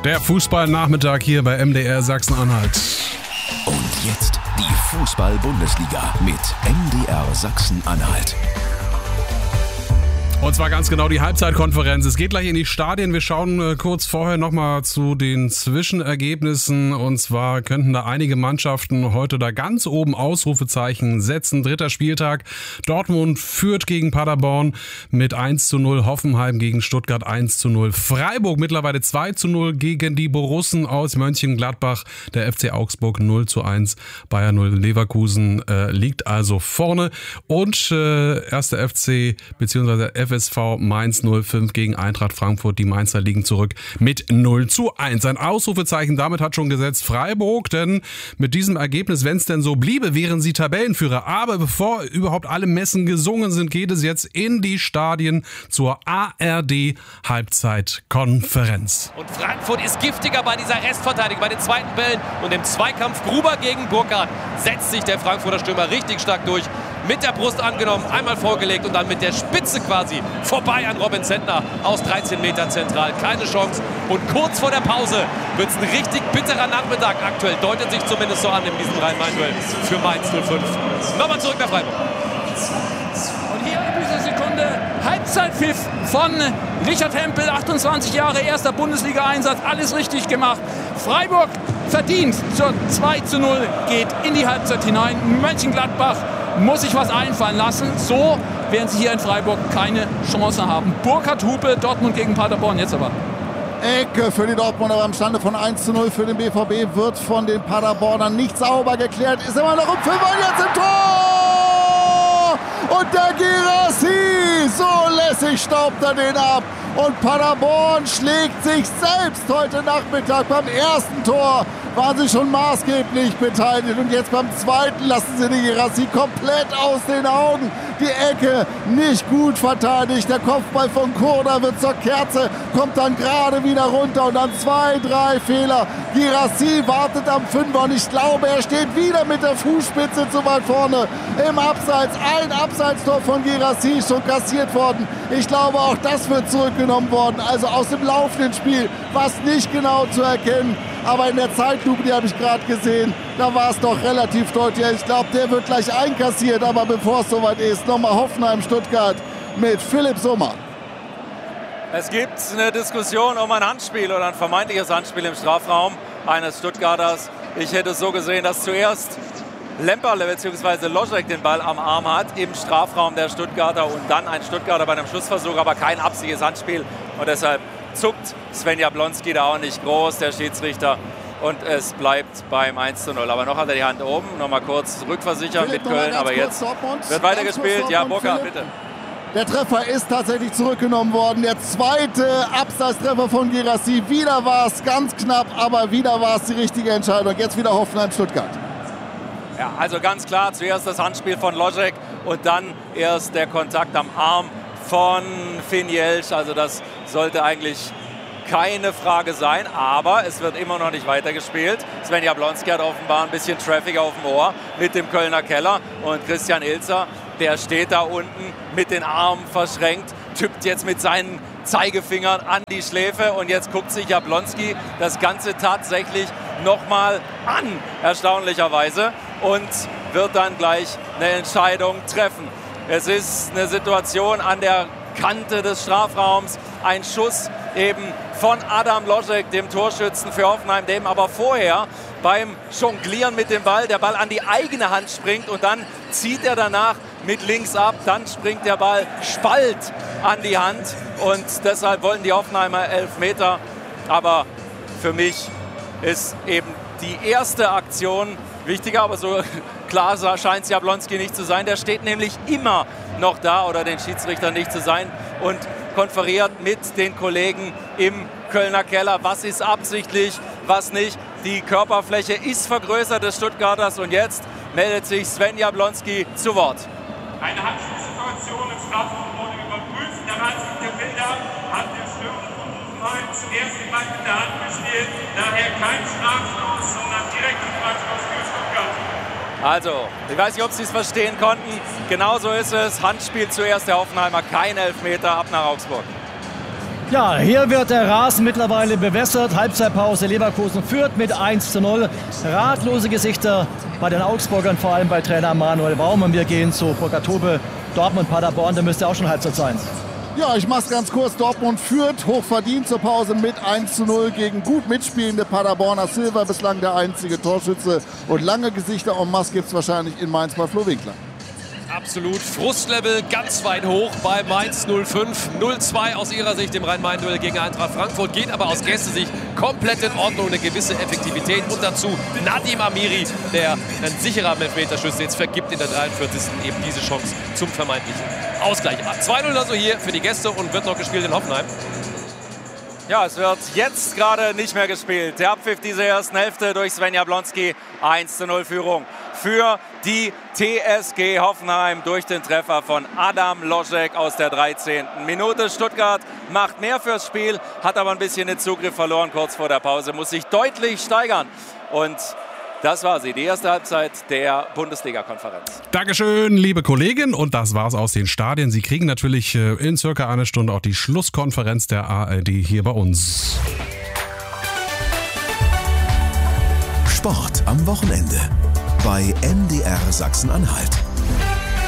Der Fußballnachmittag hier bei MDR Sachsen-Anhalt. Und jetzt die Fußball-Bundesliga mit MDR Sachsen-Anhalt. Und zwar ganz genau die Halbzeitkonferenz. Es geht gleich in die Stadien. Wir schauen kurz vorher nochmal zu den Zwischenergebnissen. Und zwar könnten da einige Mannschaften heute da ganz oben Ausrufezeichen setzen. 3. Spieltag. Dortmund führt gegen Paderborn mit 1:0. Hoffenheim gegen Stuttgart 1:0. Freiburg mittlerweile 2:0 gegen die Borussen aus Mönchengladbach. Der FC Augsburg 0:1. Bayern 0. Leverkusen liegt also vorne. Und 1. FC bzw. FSV Mainz 05 gegen Eintracht Frankfurt. Die Mainzer liegen zurück mit 0:1. Ein Ausrufezeichen damit hat schon gesetzt Freiburg, denn mit diesem Ergebnis, wenn es denn so bliebe, wären sie Tabellenführer. Aber bevor überhaupt alle Messen gesungen sind, geht es jetzt in die Stadien zur ARD Halbzeitkonferenz. Und Frankfurt ist giftiger bei dieser Restverteidigung, bei den zweiten Bällen und im Zweikampf Gruber gegen Burkhardt setzt sich der Frankfurter Stürmer richtig stark durch. Mit der Brust angenommen, einmal vorgelegt und dann mit der Spitze quasi vorbei an Robin Zentner aus 13 Metern zentral. Keine Chance. Und kurz vor der Pause wird es ein richtig bitterer Nachmittag. Aktuell deutet sich zumindest so an in diesem Rhein-Main-Duell für Mainz 05. Nochmal zurück nach Freiburg. Und hier in dieser Sekunde Halbzeitpfiff von Richard Hempel, 28 Jahre, erster Bundesliga-Einsatz, alles richtig gemacht. Freiburg verdient zur 2:0, geht in die Halbzeit hinein. Mönchengladbach muss sich was einfallen lassen. So werden sie hier in Freiburg keine Chance haben. Burkhardt, Hupe, Dortmund gegen Paderborn. Jetzt aber. Ecke für die Dortmunder beim Stande von 1:0 für den BVB. Wird von den Paderbornern nicht sauber geklärt. Ist immer noch um 5 und jetzt im Tor! Und der Guirassy, so lässig staubt er den ab. Und Paderborn schlägt sich selbst heute Nachmittag beim ersten Tor. Waren sie schon maßgeblich beteiligt und jetzt beim zweiten lassen sie die Guirassy komplett aus den Augen. Die Ecke nicht gut verteidigt, der Kopfball von Kurda wird zur Kerze, kommt dann gerade wieder runter und dann 2, 3 Fehler. Guirassy wartet am Fünfer und ich glaube, er steht wieder mit der Fußspitze zu weit vorne im Abseits. Ein Abseitstor von Guirassy schon kassiert worden. Ich glaube, auch das wird zurückgenommen worden. Also aus dem laufenden Spiel war es nicht genau zu erkennen. Aber in der Zeitlupe, die habe ich gerade gesehen, da war es doch relativ deutlich. Ich glaube, der wird gleich einkassiert. Aber bevor es soweit ist, nochmal Hoffenheim-Stuttgart mit Philipp Sommer. Es gibt eine Diskussion um ein Handspiel oder ein vermeintliches Handspiel im Strafraum eines Stuttgarters. Ich hätte es so gesehen, dass zuerst Lemperle bzw. Loschek den Ball am Arm hat im Strafraum der Stuttgarter und dann ein Stuttgarter bei einem Schussversuch, aber kein absichtliches Handspiel. Und deshalb zuckt Sven Jablonski da auch nicht groß, der Schiedsrichter. Und es bleibt beim 1:0. Aber noch hat er die Hand oben. Nochmal kurz rückversichern mit Köln. Aber jetzt wird weitergespielt. Ja, Burkhardt, bitte. Der Treffer ist tatsächlich zurückgenommen worden. Der zweite Abseitstreffer von Guirassy. Wieder war es ganz knapp, aber wieder war es die richtige Entscheidung. Jetzt wieder Hoffenheim-Stuttgart. Ja, also ganz klar, zuerst das Handspiel von Loschek und dann erst der Kontakt am Arm von Finn Jelsch. Also das sollte eigentlich keine Frage sein, aber es wird immer noch nicht weitergespielt. Sven Jablonski hat offenbar ein bisschen Traffic auf dem Ohr mit dem Kölner Keller und Christian Ilzer, der steht da unten mit den Armen verschränkt, tippt jetzt mit seinen Zeigefingern an die Schläfe und jetzt guckt sich Jablonski das Ganze tatsächlich nochmal an, erstaunlicherweise, und wird dann gleich eine Entscheidung treffen. Es ist eine Situation an der Kante des Strafraums, ein Schuss eben von Adam Loschek, dem Torschützen für Hoffenheim, dem aber vorher beim Jonglieren mit dem Ball der Ball an die eigene Hand springt und dann zieht er danach mit links ab, dann springt der Ball Spalt an die Hand und deshalb wollen die Hoffenheimer Elfmeter. Aber für mich ist eben die erste Aktion wichtiger, aber so klar scheint es Jablonski nicht zu sein. Der steht nämlich immer noch da oder den Schiedsrichter nicht zu sein und konferiert mit den Kollegen im Kölner Keller. Was ist absichtlich, was nicht? Die Körperfläche ist vergrößert des Stuttgarters und jetzt meldet sich Sven Jablonski zu Wort. Eine Handschuhsituation im Strafraum wurde überprüft. Nach Ansicht der Bilder hat der Stürmer von Hoffenheim zuerst den Ball mit der Hand gespielt. Daher kein Strafstoß, sondern direkt ein Freistoß für Stuttgart. Also, ich weiß nicht, ob Sie es verstehen konnten. Genauso ist es. Handspiel zuerst der Hoffenheimer, kein Elfmeter, ab nach Augsburg. Ja, hier wird der Rasen mittlerweile bewässert. Halbzeitpause, Leverkusen führt mit 1:0. Ratlose Gesichter bei den Augsburgern, vor allem bei Trainer Manuel Baum. Und wir gehen zu Burkhardt-Hube, Dortmund-Paderborn, da müsste auch schon Halbzeit sein. Ja, ich mach's ganz kurz. Dortmund führt hochverdient zur Pause mit 1:0 gegen gut mitspielende Paderborner. Silva bislang der einzige Torschütze. Und lange Gesichter en masse gibt's wahrscheinlich in Mainz bei Flo Winkler. Absolut. Frustlevel ganz weit hoch bei Mainz 05. 0-2 aus ihrer Sicht im Rhein-Main-Duell gegen Eintracht Frankfurt. Geht aber aus Gästesicht komplett in Ordnung. Eine gewisse Effektivität. Und dazu Nadim Amiri, der ein sicherer Elfmeterschütze jetzt vergibt in der 43. eben diese Chance zum vermeintlichen Ausgleich. 2:0 also hier für die Gäste und wird noch gespielt in Hoffenheim. Ja, es wird jetzt gerade nicht mehr gespielt. Der Abpfiff dieser ersten Hälfte durch Sven Jablonski. 1:0 Führung für die TSG Hoffenheim durch den Treffer von Adam Loschek aus der 13. Minute. Stuttgart macht mehr fürs Spiel, hat aber ein bisschen den Zugriff verloren kurz vor der Pause, muss sich deutlich steigern. Und das war sie, die erste Halbzeit der Bundesliga-Konferenz. Dankeschön, liebe Kollegin. Und das war's aus den Stadien. Sie kriegen natürlich in circa einer Stunde auch die Schlusskonferenz der ARD hier bei uns. Sport am Wochenende bei MDR Sachsen-Anhalt.